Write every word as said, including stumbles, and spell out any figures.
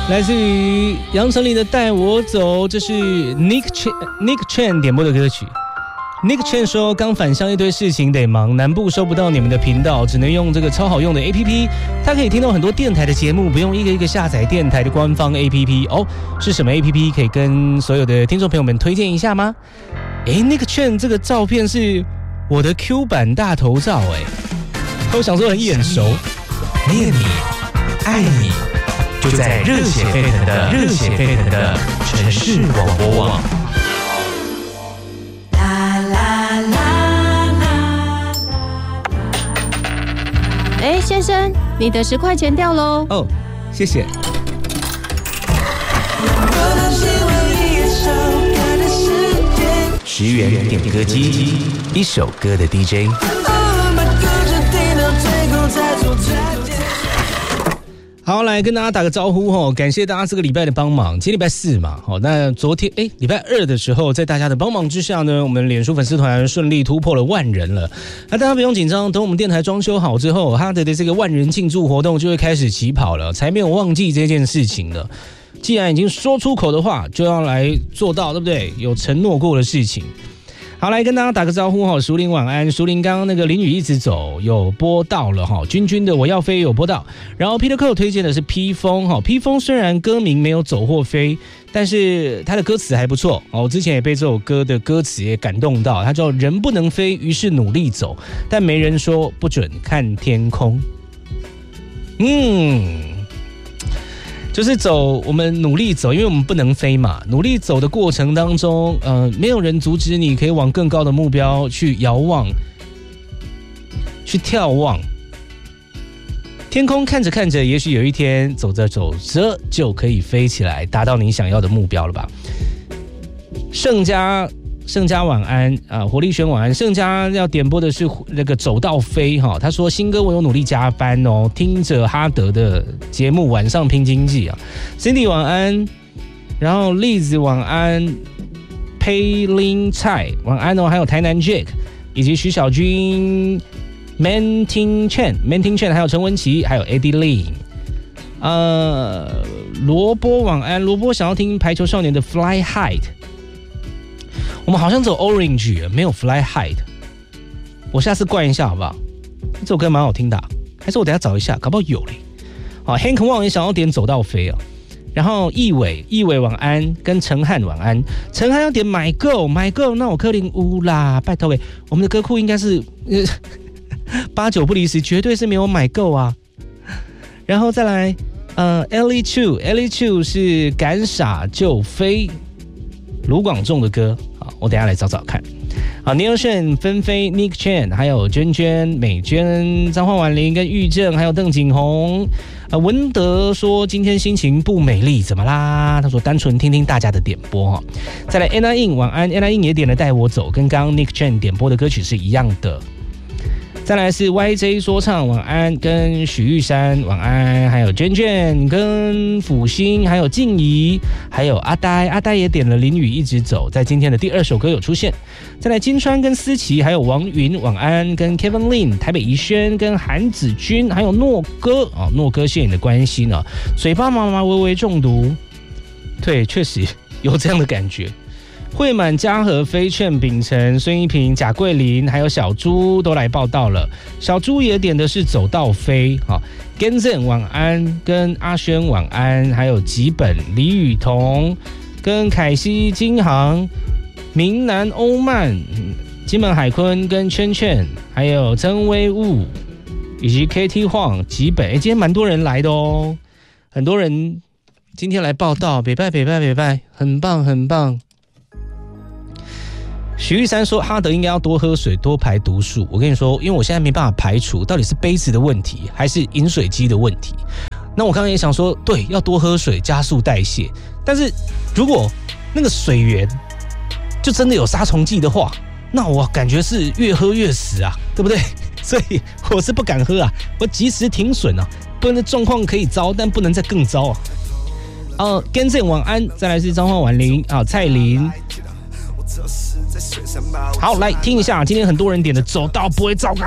来自于杨丞琳的《带我走》，这是 Nick Chen Nick Chen 点播的歌曲。Nick Chen 说，刚返乡一堆事情得忙，南部收不到你们的频道，只能用这个超好用的 A P P， 他可以听到很多电台的节目，不用一个一个下载电台的官方 A P P 哦。是什么 A P P？ 可以跟所有的听众朋友们推荐一下吗？哎 ，Nick Chen 这个照片是我的 Q 版大头照哎，我想说很眼熟。 念你，爱你，就在热血沸腾的热血沸腾的城市广播网。 哎，先生，你的十块钱掉喽！ 哦，谢谢。 十元点歌机，一首歌的 D J。 好，来跟大家打个招呼哈，感谢大家这个礼拜的帮忙。今天礼拜四嘛，好，那昨天哎礼拜二的时候，在大家的帮忙之下呢，我们脸书粉丝团顺利突破了万人了。那大家不用紧张，等我们电台装修好之后，它的这个万人庆祝活动就会开始起跑了，才没有忘记这件事情了。既然已经说出口的话，就要来做到，对不对？有承诺过的事情。好，来跟大家打个招呼哈，淑玲晚安。淑玲刚刚那个淋雨一直走有播到了哈，君君的我要飞有播到，然后 Peter Cole 推荐的是披风哈，披风虽然歌名没有走或飞，但是它的歌词还不错哦。我之前也被这首歌的歌词也感动到，它叫人不能飞，于是努力走，但没人说不准看天空。嗯。就是走，我们努力走，因为我们不能飞嘛。努力走的过程当中，呃，没有人阻止你，可以往更高的目标去遥望，去眺望。天空看着看着，也许有一天走着走着就可以飞起来，达到你想要的目标了吧？盛家。盛家晚安啊，活力轩晚安。盛家要点播的是那个走到飞哈，他说新歌我有努力加班哦，听着哈德的节目晚上拼经济啊。Cindy 晚安，然后栗子晚安，佩林蔡晚安哦，还有台南 Jack 以及徐小军 ，Manting Chen、Manting Chen 还有陈文琪，还有 Eddie Lee。呃，萝卜晚安，萝卜想要听排球少年的 Fly High。我们好像只有 Orange 没有 Fly High， 我下次灌一下好不好？这首歌蛮好听的、啊，还是我等一下找一下，搞不好有嘞。好 ，Hank Wang 也想要点走到飞哦。然后易伟，易伟晚安，跟陈汉晚安。陈汉要点 My Go My Go， 那我柯林乌啦，拜托喂，我们的歌库应该是八九不离十，绝对是没有 My Go 啊。然后再来，呃 ，Ellie Chu，Ellie Chu 是敢傻就飞，卢广仲的歌。我等一下来找找看。好 ，Neil Shen、纷飞、Nick Chen， 还有娟娟、美娟、张焕婉玲跟玉正，还有邓景洪。呃，文德说今天心情不美丽，怎么啦？他说单纯听听大家的点播哈。再来 Anna In 晚安 ，Anna In 也点了带我走，跟刚刚 Nick Chen 点播的歌曲是一样的。再来是 Y J 说唱晚安，跟许玉山晚安，还有娟娟跟辅星，还有静怡，还有阿呆，阿呆也点了淋雨一直走，在今天的第二首歌有出现。再来金川跟思琪，还有王云晚安，跟 Kevin Lin、台北怡轩跟韩子君，还有诺哥啊，诺哥谢你的关系呢，嘴巴妈妈微微中毒，对，确实有这样的感觉。惠满、嘉禾、飞券、秉承、孙一平、贾桂林，还有小猪都来报道了。小猪也点的是走到飞，好 ，Genzen 晚安，跟阿轩晚安，还有吉本、李雨桐，跟凯西、金航、明南、欧曼、金门海坤跟圈圈，还有曾威物，以及 K T 晃、吉本，哎，今天蛮多人来的哦，很多人今天来报道，北拜北拜北拜，很棒很棒。许玉山说哈德应该要多喝水，多排毒素。我跟你说，因为我现在没办法排除到底是杯子的问题还是饮水机的问题。那我刚刚也想说，对，要多喝水，加速代谢。但是如果那个水源就真的有杀虫剂的话，那我感觉是越喝越死啊，对不对？所以我是不敢喝啊，我及时停损啊，不然的状况可以糟，但不能再更糟啊。呃 Genzen 晚安，再来是彰化婉玲啊，蔡琳。好，来听一下，今天很多人点的走到不会糟糕。